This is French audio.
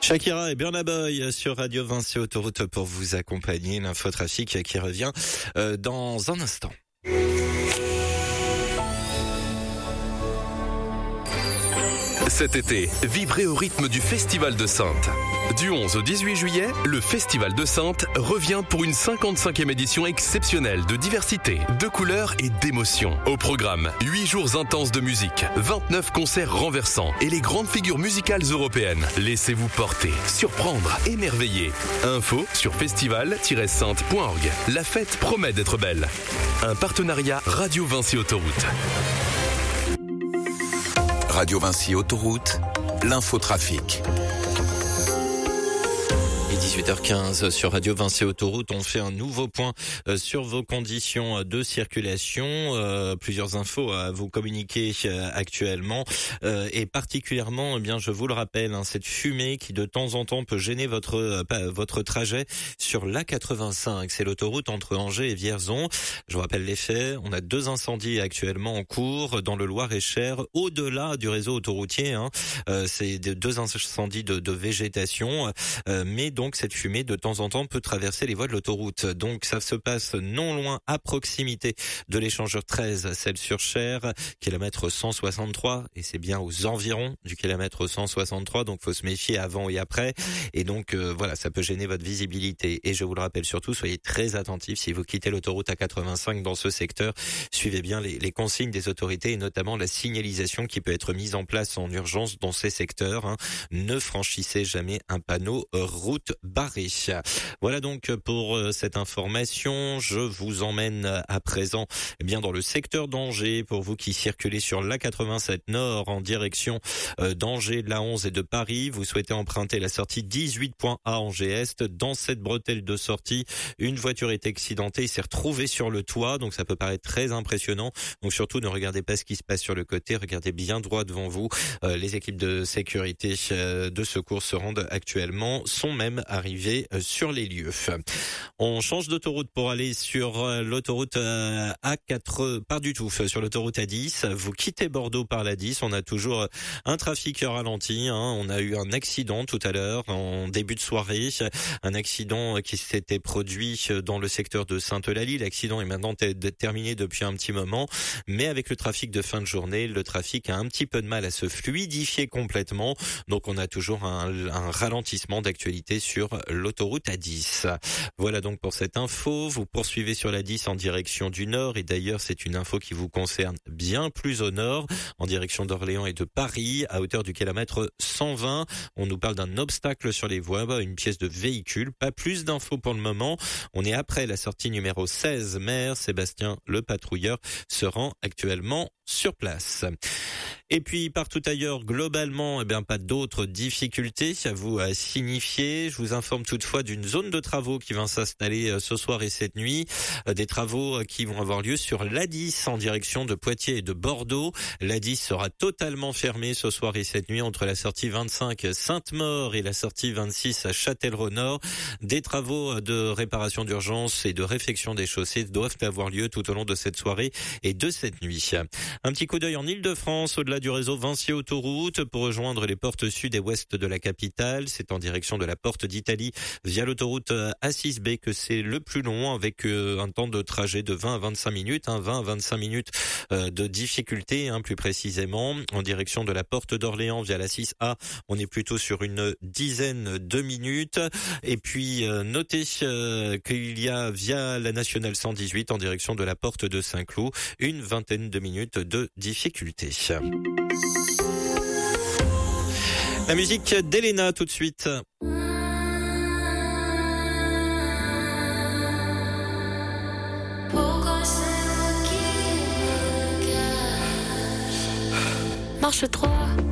Shakira et Burna Boy sur Radio Vinci Autoroute pour vous accompagner. L'infotrafic qui revient dans un instant. Cet été, vibrez au rythme du Festival de Saintes. Du 11 au 18 juillet, le Festival de Saintes revient pour une 55e édition exceptionnelle de diversité, de couleurs et d'émotions. Au programme, 8 jours intenses de musique, 29 concerts renversants et les grandes figures musicales européennes. Laissez-vous porter, surprendre, émerveiller. Info sur festival-sainte.org. La fête promet d'être belle. Un partenariat Radio Vinci Autoroute. Radio Vinci Autoroute, l'infotrafic. Et 18h15 sur Radio Vinci Autoroute, on fait un nouveau point sur vos conditions de circulation. Plusieurs infos à vous communiquer actuellement et particulièrement, eh bien, je vous le rappelle, cette fumée qui de temps en temps peut gêner votre trajet sur l'A85. C'est l'autoroute entre Angers et Vierzon. Je vous rappelle les faits. On a 2 incendies actuellement en cours dans le Loir-et-Cher, au-delà du réseau autoroutier. C'est 2 incendies de végétation, mais donc cette fumée de temps en temps peut traverser les voies de l'autoroute. Donc ça se passe non loin, à proximité de l'échangeur 13, celle sur Cher, kilomètre 163, et c'est bien aux environs du kilomètre 163, donc faut se méfier avant et après. Et donc voilà, ça peut gêner votre visibilité. Et je vous le rappelle surtout, soyez très attentifs si vous quittez l'autoroute A85 dans ce secteur. Suivez bien les consignes des autorités et notamment la signalisation qui peut être mise en place en urgence dans ces secteurs. Ne franchissez jamais un panneau route barrée. Voilà donc pour cette information. Je vous emmène à présent dans le secteur d'Angers pour vous qui circulez sur l'A87 Nord en direction d'Angers, de la 11 et de Paris. Vous souhaitez emprunter la sortie 18.A Angers-Est. Dans cette bretelle de sortie, une voiture est accidentée et s'est retrouvée sur le toit. Donc ça peut paraître très impressionnant. Donc surtout ne regardez pas ce qui se passe sur le côté. Regardez bien droit devant vous. Les équipes de sécurité de secours se rendent actuellement, sont même arrivés sur les lieux. On change d'autoroute pour aller sur l'autoroute A4, pas du tout, sur l'autoroute A10. Vous quittez Bordeaux par la 10. On a toujours un trafic ralenti. On a eu un accident tout à l'heure en début de soirée. Un accident qui s'était produit dans le secteur de Sainte-Eulalie. L'accident est maintenant terminé depuis un petit moment. Mais avec le trafic de fin de journée, le trafic a un petit peu de mal à se fluidifier complètement. Donc on a toujours un ralentissement d'actualité sur l'autoroute A10. Voilà donc pour cette info. Vous poursuivez sur la 10 en direction du nord et d'ailleurs c'est une info qui vous concerne bien plus au nord, en direction d'Orléans et de Paris, à hauteur du kilomètre 120. On nous parle d'un obstacle sur les voies, une pièce de véhicule. Pas plus d'infos pour le moment. On est après la sortie numéro 16 Mer. Sébastien, le patrouilleur, se rend actuellement sur place. Et puis partout ailleurs, globalement, pas d'autres difficultés à vous signifier. Je vous informe toutefois d'une zone de travaux qui va s'installer ce soir et cette nuit. Des travaux qui vont avoir lieu sur l'A10 en direction de Poitiers et de Bordeaux. L'A10 sera totalement fermée ce soir et cette nuit entre la sortie 25 Sainte-Maure et la sortie 26 à Châtellerault-Nord. Des travaux de réparation d'urgence et de réfection des chaussées doivent avoir lieu tout au long de cette soirée et de cette nuit. Un petit coup d'œil en Île-de-France, au-delà du réseau Vinci Autoroute, pour rejoindre les portes sud et ouest de la capitale. C'est en direction de la porte d'Italie via l'autoroute A6B que c'est le plus long, avec un temps de trajet de 20 à 25 minutes, 20 à 25 minutes de difficulté, plus précisément. En direction de la porte d'Orléans via la 6A, on est plutôt sur une dizaine de minutes. Et puis notez qu'il y a via la nationale 118 en direction de la porte de Saint-Cloud une vingtaine de minutes de difficulté. La musique d'Elena tout de suite. Marche 3